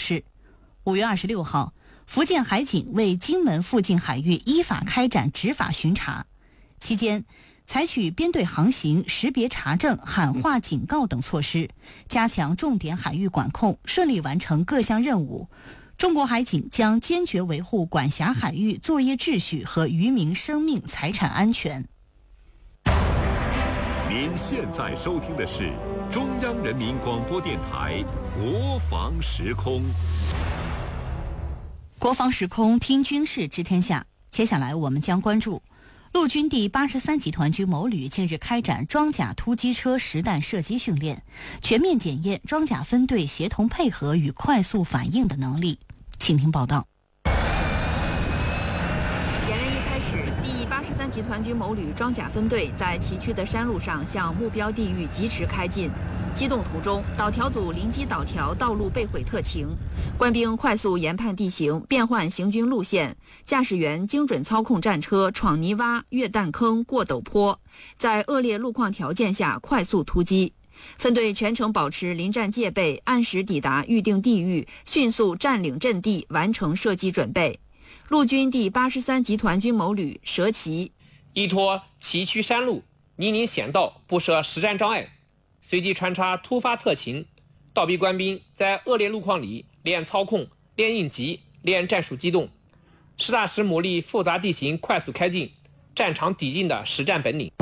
示，5月26号，福建海警为金门附近海域依法开展执法巡查，期间采取编队航行、识别查证、喊话警告等措施，加强重点海域管控，顺利完成各项任务。中国海警将坚决维护管辖海域作业秩序和渔民生命财产安全。 您现在收听的是中央人民广播电台国防时空。 国防时空听军事知天下，接下来我们将关注陆军第83集团军某旅近日开展装甲突击车实弹射击训练，全面检验装甲分队协同配合与快速反应的能力。请听报道。 演练一开始，第83集团军某旅装甲分队在崎岖的山路上向目标地域疾驰开进。机动途中，导条组临机导调道路被毁特情，官兵快速研判地形，变换行军路线，驾驶员精准操控战车闯泥洼、越弹坑、过陡坡，在恶劣路况条件下快速突击。分队全程保持临战戒备，按时抵达预定地域，迅速占领阵地，完成射击准备。陆军第83集团军某旅蛇旗依托崎岖山路、泥泞险道，不设实战障碍，随即穿插突发特勤，倒逼官兵在恶劣路况里练操控、练应急、练战术机动，实打实磨砺复杂地形快速开进、战场抵近的实战本领。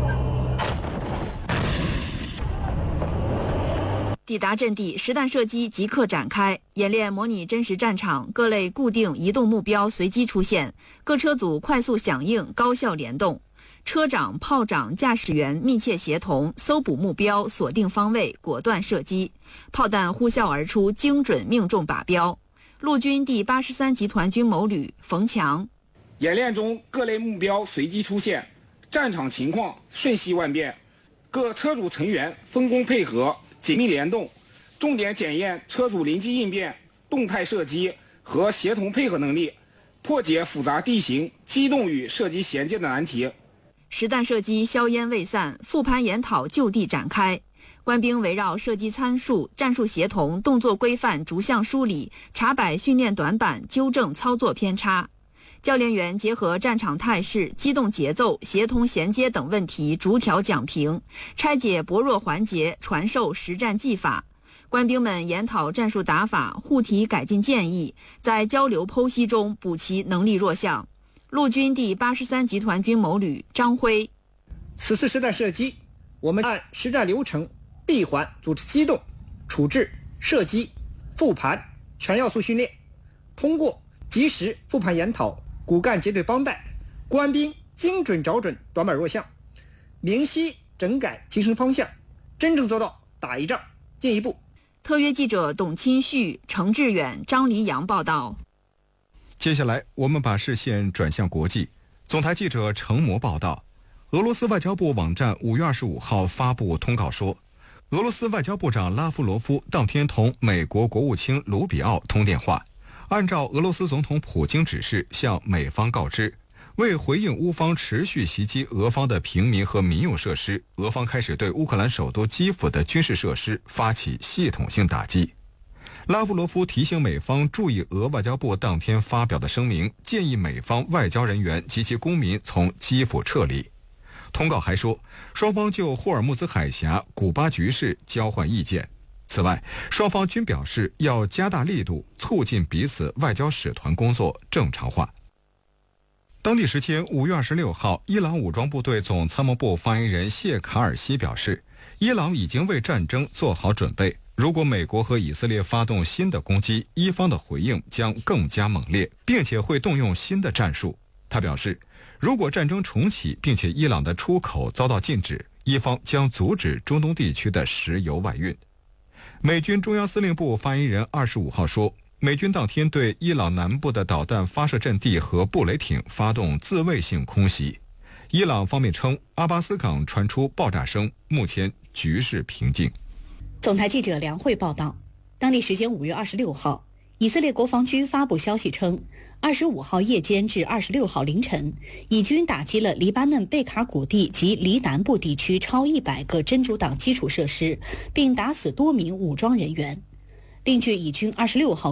抵达阵地，实弹射击即刻展开，演练模拟真实战场，各类固定移动目标随机出现，各车组快速响应，高效联动。车长、炮长、驾驶员密切协同，搜捕目标，锁定方位，果断射击，炮弹呼啸而出，精准命中靶标。陆军第83集团军某旅冯强， 演练中各类目标随机出现，战场情况瞬息万变，各车组成员分工配合，紧密联动，重点检验车组临机应变、动态射击和协同配合能力，破解复杂地形、机动与射击衔接的难题。 实弹射击硝烟未散，复盘研讨就地展开。官兵围绕射击参数、战术协同、动作规范逐项梳理，查摆训练短板，纠正操作偏差。教练员结合战场态势、机动节奏、协同衔接等问题，逐条讲评，拆解薄弱环节，传授实战技法。官兵们研讨战术打法，互提改进建议，在交流剖析中补齐能力弱项。陆军第83集团军某旅张辉， 此次实弹射击，我们按实战流程闭环组织机动、处置、射击、复盘全要素训练，通过及时复盘研讨、骨干结对帮带，官兵精准找准短板弱项，明晰整改提升方向，真正做到打一仗进一步。 特约记者董钦旭、程志远、张黎阳报道。 接下来我们把视线转向国际。总台记者程模报道，俄罗斯外交部网站5月25号发布通告说，俄罗斯外交部长拉夫罗夫当天同美国国务卿卢比奥通电话，按照俄罗斯总统普京指示向美方告知，为回应乌方持续袭击俄方的平民和民用设施，俄方开始对乌克兰首都基辅的军事设施发起系统性打击。拉夫罗夫提醒美方注意俄外交部当天发表的声明，建议美方外交人员及其公民从基辅撤离。通告还说，双方就霍尔木兹海峡、古巴局势交换意见。此外，双方均表示要加大力度，促进彼此外交使团工作正常化。当地时间5月26号，伊朗武装部队总参谋部发言人谢卡尔西表示，伊朗已经为战争做好准备，如果美国和以色列发动新的攻击，伊方的回应将更加猛烈，并且会动用新的战术。他表示，如果战争重启，并且伊朗的出口遭到禁止，伊方将阻止中东地区的石油外运。美军中央司令部发言人25号说，美军当天对伊朗南部的导弹发射阵地和布雷艇发动自卫性空袭。伊朗方面称，阿巴斯港传出爆炸声，目前局势平静。 总台记者梁慧报道，当地时间5月26号，以色列国防军发布消息称，25号夜间至26号凌晨，以军打击了黎巴嫩贝卡谷地及黎南部地区超100个真主党基础设施，并打死多名武装人员。另据以军26号